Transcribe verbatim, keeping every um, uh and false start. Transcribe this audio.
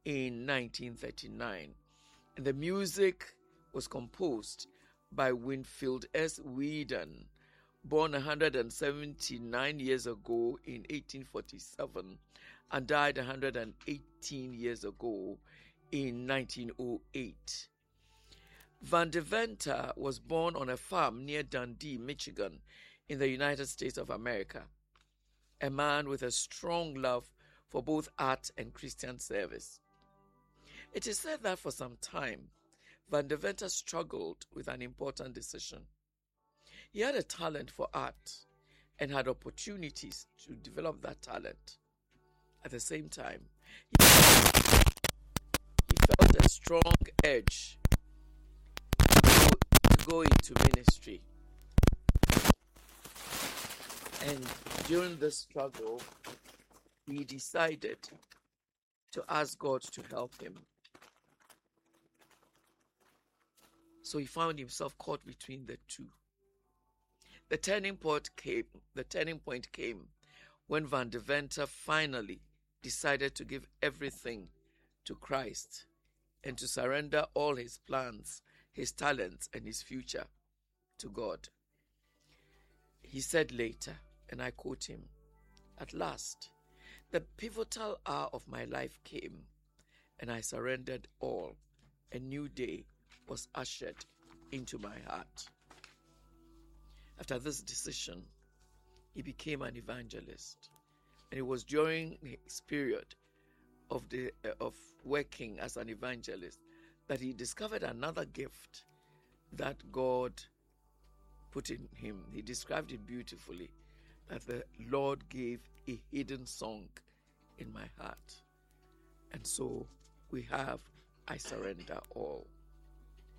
in nineteen thirty-nine. And the music was composed by Winfield S. Whedon, born one hundred seventy-nine years ago in eighteen forty-seven and died one hundred eighteen years ago in nineteen oh eight. Van Deventer was born on a farm near Dundee, Michigan, in the United States of America, a man with a strong love for both art and Christian service. It is said that for some time, Van Deventer struggled with an important decision. He had a talent for art and had opportunities to develop that talent. At the same time, he he felt a strong urge to go, to go into ministry. And during this struggle, he decided to ask God to help him. So he found himself caught between the two. The turning point came, the turning point came when Van Deventer finally decided to give everything to Christ and to surrender all his plans, his talents, and his future to God. He said later, and I quote him, "At last, the pivotal hour of my life came, and I surrendered all. A new day was ushered into my heart." After this decision, he became an evangelist. And it was during his period of the uh, of working as an evangelist that he discovered another gift that God put in him. He described it beautifully, that the Lord gave a hidden song in my heart. And so we have I Surrender All.